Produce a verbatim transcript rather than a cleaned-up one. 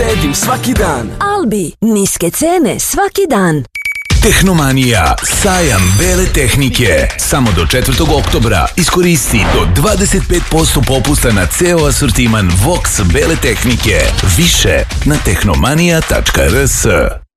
štedim svaki dan. Albi, niske cene svaki dan. Tehnomanija, sajam bele tehnike. Samo do četvrtog oktobra iskoristi do dvadeset pet posto popusta na ceo asortiman Vox bele tehnike. Više na tehnomanija tačka rs.